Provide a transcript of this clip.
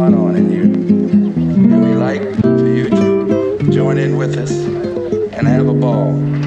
spot on in you. And we like for you to join in with us and have a ball.